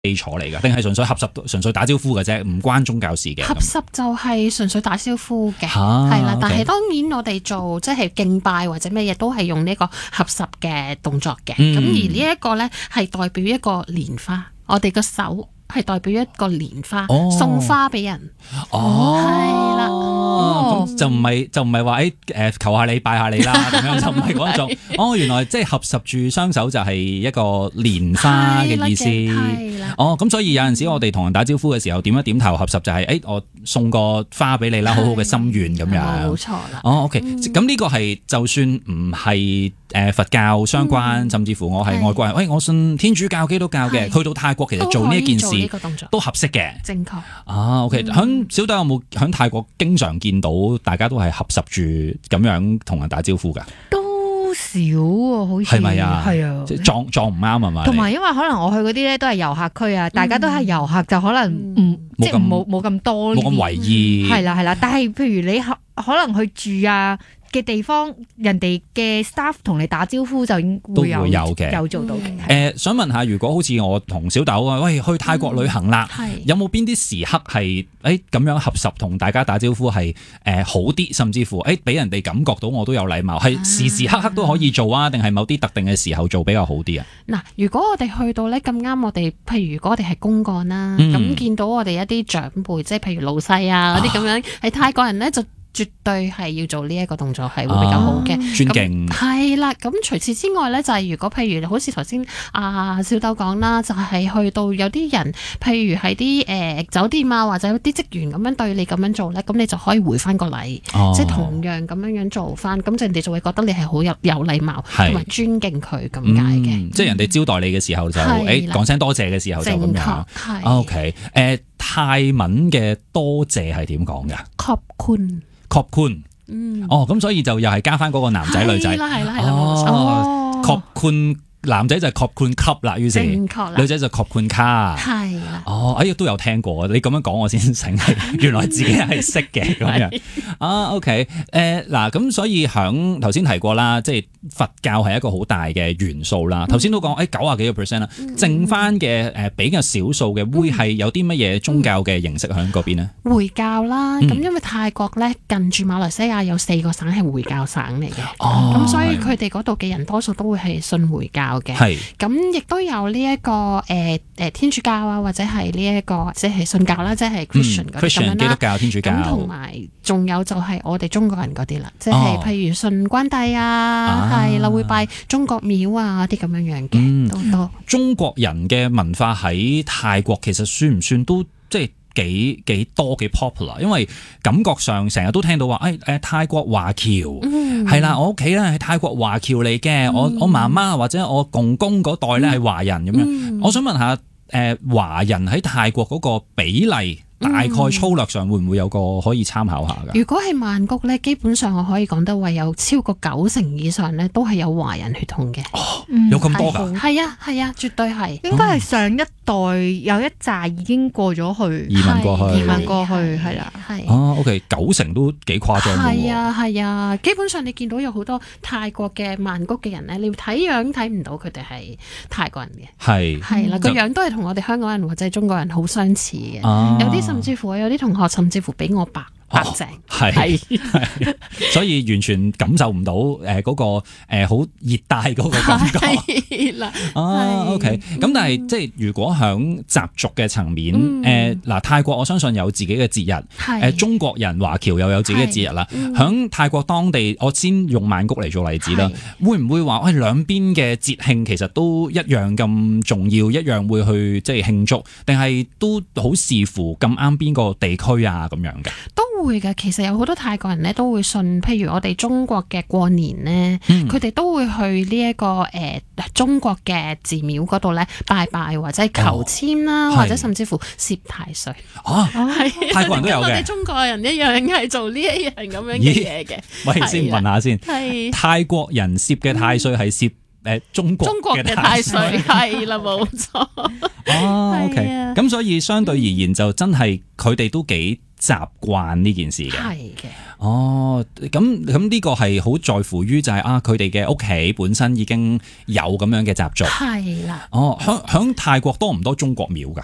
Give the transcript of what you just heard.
基礎嚟㗎，定係純粹合十純粹打招呼嘅啫，唔關宗教事嘅。 合十就係純粹打招呼嘅， 係啦。但係當然我哋做即係敬拜或者咩嘢都係用呢個合十嘅動作嘅。咁而呢一個咧係代表一個蓮花，我哋個手係代表一個蓮花，送花俾人。係啦。 咁就唔係話求下你拜下你啦咁樣，就唔係嗰種。原來即係合十住雙手就係一個蓮花嘅意思。咁所以有陣時我哋同人打招呼嘅時候點一點頭合十就係我送個花俾你啦，好好嘅心願咁樣。 冇錯啦。 OK，咁呢個係就算唔係佛教相關，甚至乎我係外國人，我信天主教、基督教嘅，去到泰國其實做呢一件事都合適嘅。 正確。 OK，響小弟有冇響泰國經常見到大家都係合十住咁樣同人打招呼㗎？ 都少喎，好似係咪啊？ 係啊， 撞唔啱係嘛？ 同埋因為可能我去嗰啲咧都係遊客區啊，大家都係遊客，就可能即係冇咁多， 冇咁為意。 係啦，但係譬如你可能去住啊嘅地方，人哋嘅 staff 同你打招呼就會有嘅，有做到嘅。 想問下，如果好似我同小豆啊，去泰國旅行啦，有冇邊啲時刻係咁樣合十同大家打招呼係好啲，甚至乎俾人哋感覺到我都有禮貌，係時時刻刻都可以做啊？定係某啲特定嘅時候做比較好啲啊？ 嗱，如果我哋去到咧咁啱，我哋譬如如果我哋係公幹啦，咁見到我哋一啲長輩，即係譬如老細啊嗰啲咁樣，係泰國人咧就絕對係要做呢一個動作係會比較好嘅， 尊敬係啦。咁除此之外咧，就係如果譬如好似頭先小豆講啦，就係去到有啲人，譬如喺啲酒店啊或者啲職員咁樣對你咁樣做咧，咁你就可以回翻個禮，即係同樣咁樣做翻，咁人哋就會覺得你係好有禮貌同埋尊敬佢咁解嘅。 即係人哋招待你嘅時候就講聲多謝嘅時候就咁樣。OK， 泰文嘅多謝係點講㗎？Khop kun。咁所以就又係加翻嗰個男仔女仔。 係啦。 Khop kun。男仔就 Khop kun club 啦，於是女仔就 Khop kun ka。 係啦。 都有聽過，你咁樣講我先醒起，原來自己係識嘅咁樣。OK， 嗱咁所以響頭先提過啦，即係佛教係一個好大嘅元素啦。頭先都講90幾個% 啦，剩翻嘅比較少數嘅會係有啲乜嘢宗教嘅形式喺嗰邊呢？ 回教啦，咁因為泰國咧近住馬來西亞有4個省係回教省嚟嘅，咁所以佢哋嗰度嘅人多數都會係信回教嘅。係，咁亦都有呢一個天主教啊，或者係呢一個即係信教啦，即係 Christian 嗰啲咁樣啦。 基督教、天主教， 咁同埋仲有就係我哋中國人嗰啲啦，即係譬如信關帝啊，係啦，會拜中國廟啊啲咁樣樣嘅都多。 中國人嘅文化喺泰國其實算唔算都即係幾多幾 popular？ 因為感覺上成日都聽到話泰國華僑係啦，我屋企咧係泰國華僑嚟嘅，我媽媽或者我公公嗰代咧係華人咁樣。我想問下華人喺泰國嗰個比例大概粗略上會唔會有個可以參考下㗎？ 如果係曼谷咧，基本上我可以講得話有超過90%以上咧都係有華人血統嘅。 有咁多㗎？ 係啊，絕對係。 應該係上一代有一紮已經過咗去移民過去係啦。 OK， 90%都幾誇張㗎喎。 係啊，基本上你見到有好多泰國嘅曼谷嘅人咧，你睇樣睇唔到佢哋係泰國人嘅。係啦，個樣都係同我哋香港人或者係中國人好相似嘅。有啲甚至乎有啲同學甚至乎比我白淨。係，所以完全感受唔到嗰個好熱帶嗰個感覺。 係啦。 OK， 咁但係即係如果響習俗嘅層面，泰國我相信有自己嘅節日，中國人華僑又有自己嘅節日啦。響泰國當地，我先用曼谷嚟做例子啦，會唔會話兩邊嘅節慶其實都一樣咁重要，一樣會去即係慶祝，定係都好視乎咁啱邊個地區啊咁樣嘅？ 都會嘅，其實有好多泰國人咧都會信，譬如我哋中國嘅過年咧，佢哋都會去呢一個中國嘅寺廟嗰度咧拜拜，或者係求籤啦，或者甚至乎攝太歲。 泰國人都有嘅。 我哋中國人一樣係做呢一樣咁樣嘅嘢嘅。 喂，先問下先。泰國人攝嘅太歲係攝中國嘅太歲， 係啦，冇錯。 OK，咁所以相對而言就真係佢哋都幾習慣呢件事嘅。 係嘅。 哦，咁呢個係好在乎於就係佢哋嘅屋企本身已經有咁樣嘅習俗。 係啦。 哦，響泰國多唔多中國廟㗎？